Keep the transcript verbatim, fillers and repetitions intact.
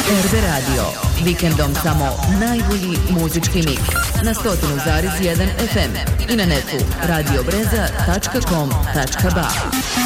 R B Radio. Vikendom samo najbolji muzički miks na sto zarez jedan F M i na netu radiobreza tačka com tačka ba.